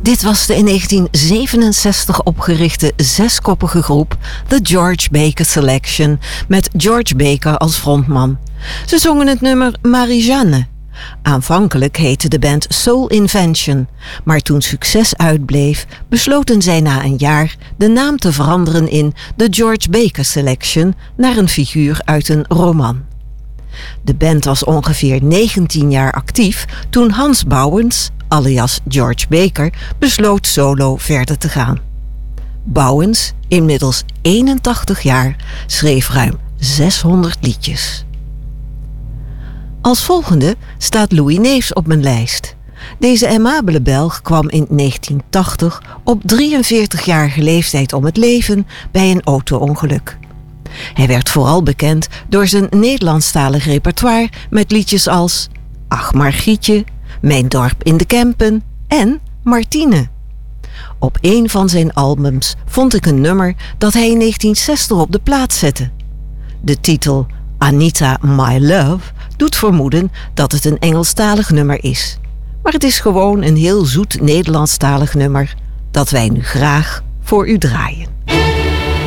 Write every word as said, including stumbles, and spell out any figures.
Dit was de in negentien zevenenzestig opgerichte zeskoppige groep The George Baker Selection met George Baker als frontman. Ze zongen het nummer Marie-Jeanne. Aanvankelijk heette de band Soul Invention, maar toen succes uitbleef, besloten zij na een jaar de naam te veranderen in The George Baker Selection naar een figuur uit een roman. De band was ongeveer negentien jaar actief toen Hans Bouwens, alias George Baker, besloot solo verder te gaan. Bouwens, inmiddels eenentachtig jaar, schreef ruim zeshonderd liedjes. Als volgende staat Louis Neefs op mijn lijst. Deze aimabele Belg kwam in negentien tachtig op drieënveertigjarige leeftijd om het leven bij een auto-ongeluk. Hij werd vooral bekend door zijn Nederlandstalig repertoire met liedjes als Ach Margrietje, Mijn dorp in de Kempen en Martine. Op een van zijn albums vond ik een nummer dat hij in negentien zestig op de plaat zette. De titel Anita My Love doet vermoeden dat het een Engelstalig nummer is. Maar het is gewoon een heel zoet Nederlandstalig nummer dat wij nu graag voor u draaien.